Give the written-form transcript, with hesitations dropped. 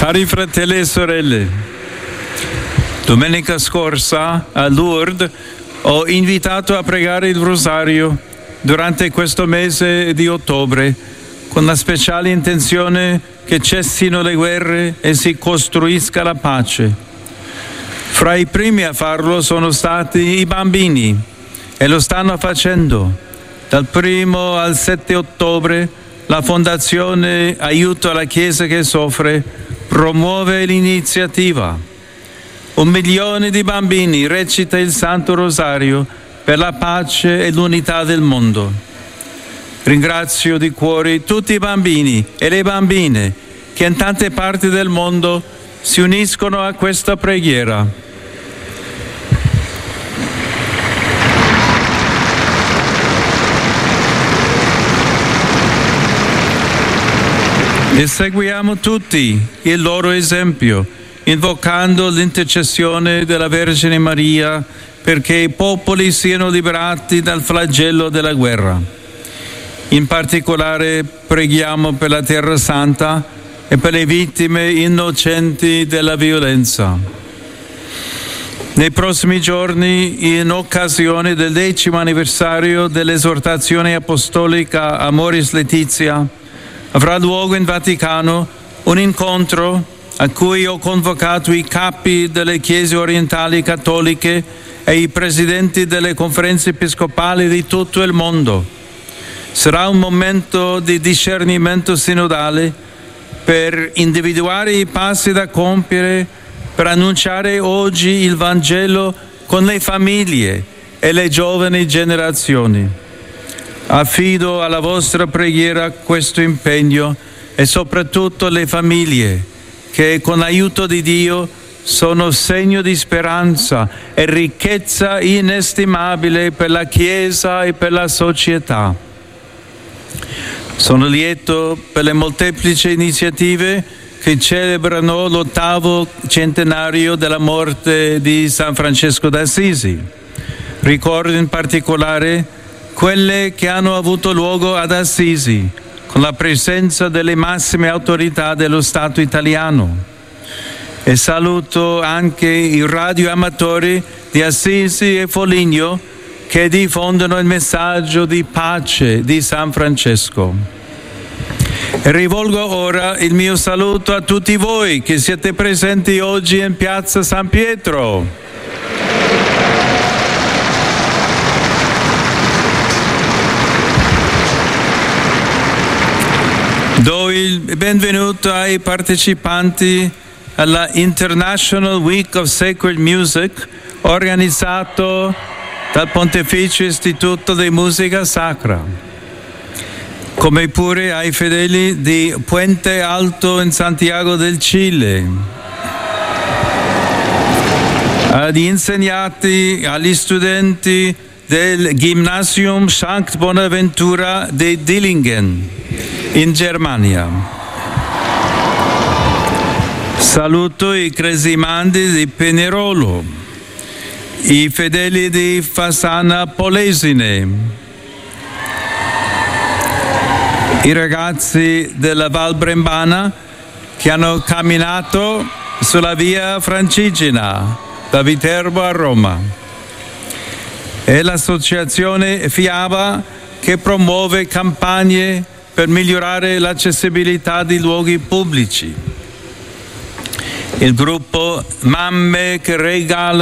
Cari fratelli e sorelle, domenica scorsa a Lourdes ho invitato a pregare il rosario durante questo mese di ottobre con la speciale intenzione che cessino le guerre e si costruisca la pace. Fra i primi a farlo sono stati i bambini e lo stanno facendo. Dal 1 al 7 ottobre la Fondazione Aiuto alla Chiesa che soffre promuove l'iniziativa. 1 milione di bambini recita il Santo Rosario per la pace e l'unità del mondo. Ringrazio di cuore tutti i bambini e le bambine che in tante parti del mondo si uniscono a questa preghiera. E seguiamo tutti il loro esempio, invocando l'intercessione della Vergine Maria perché i popoli siano liberati dal flagello della guerra. In particolare preghiamo per la Terra Santa e per le vittime innocenti della violenza. Nei prossimi giorni, in occasione del 10° anniversario dell'esortazione apostolica Amoris Laetitia, avrà luogo in Vaticano un incontro a cui ho convocato i capi delle chiese orientali cattoliche e i presidenti delle conferenze episcopali di tutto il mondo. Sarà un momento di discernimento sinodale per individuare i passi da compiere per annunciare oggi il Vangelo con le famiglie e le giovani generazioni. Affido alla vostra preghiera questo impegno e soprattutto le famiglie che con l'aiuto di Dio sono segno di speranza e ricchezza inestimabile per la Chiesa e per la società. Sono lieto per le molteplici iniziative che celebrano l'8° centenario della morte di San Francesco d'Assisi. Ricordo in particolare quelle che hanno avuto luogo ad Assisi, con la presenza delle massime autorità dello Stato italiano. E saluto anche i radioamatori di Assisi e Foligno che diffondono il messaggio di pace di San Francesco. E rivolgo ora il mio saluto a tutti voi che siete presenti oggi in Piazza San Pietro. Do il benvenuto ai partecipanti alla International Week of Sacred Music organizzato dal Pontificio Istituto di Musica Sacra, come pure ai fedeli di Puente Alto in Santiago del Cile, agli insegnanti, agli studenti del Gymnasium Sankt Bonaventura di Dillingen in Germania. Saluto i cresimandi di Pinerolo, i fedeli di Fassana Polesine, i ragazzi della Val Brembana che hanno camminato sulla via Francigena da Viterbo a Roma, e l'associazione FIABA che promuove campagne per migliorare l'accessibilità di luoghi pubblici. Il gruppo Mamme che regalano